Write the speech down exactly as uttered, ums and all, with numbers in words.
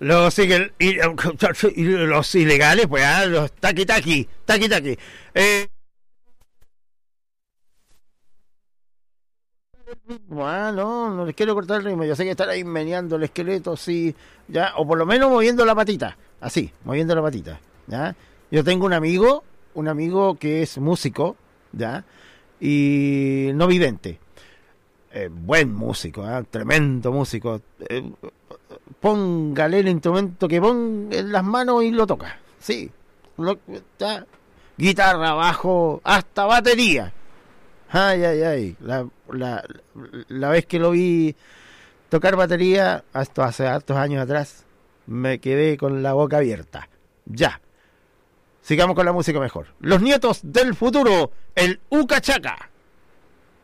Los, siguen- y, y los ilegales, pues, ah, los taqui taqui, taqui taqui. Eh, ah, no, no les quiero cortar el ritmo. Yo sé que están ahí meneando el esqueleto, sí, ya, o por lo menos moviendo la patita, así, moviendo la patita, ya. Yo tengo un amigo, un amigo que es músico, ya, y no vidente. Eh, buen músico, ¿ah? Tremendo músico. Eh, póngale el instrumento que ponga en las manos y lo toca. Sí, lo, ya. Guitarra, bajo, hasta batería. Ay, ay, ay. La, la, la vez que lo vi tocar batería, hasta hace hartos años atrás, me quedé con la boca abierta. Ya, sigamos con la música mejor. Los nietos del futuro, el Uca Chaca.